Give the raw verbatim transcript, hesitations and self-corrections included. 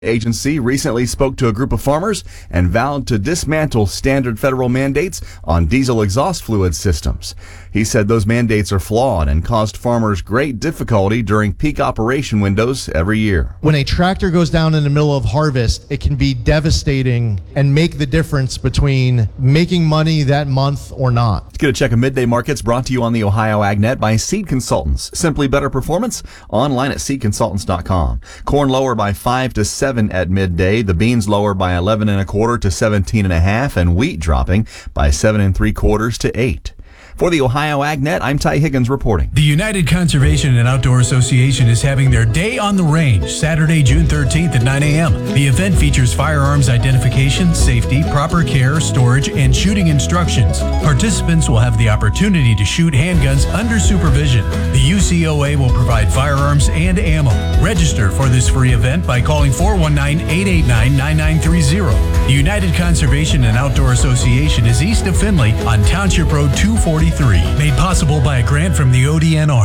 Agency recently spoke to a group of farmers and vowed to dismantle standard federal mandates on diesel exhaust fluid systems. He said those mandates are flawed and caused farmers great difficulty during peak operation windows every year. When a tractor goes down in the middle of harvest, it can be devastating and make the difference between making money that month or not. Let's get a check of midday markets brought to you on the Ohio AgNet by Seed Consultants. Simply better performance online at seed consultants dot com. Corn lower by five to seven at midday. The beans lower by eleven and a quarter to seventeen and a half, and wheat dropping by seven and three quarters to eight. For the Ohio AgNet, I'm Ty Higgins reporting. The United Conservation and Outdoor Association is having their Day on the Range, Saturday, June thirteenth at nine a.m. The event features firearms identification, safety, proper care, storage, and shooting instructions. Participants will have the opportunity to shoot handguns under supervision. The U C O A will provide firearms and ammo. Register for this free event by calling four one nine, eight eight nine, nine nine three zero. The United Conservation and Outdoor Association is east of Findlay on Township Road two forty-three. Made possible by a grant from the O D N R.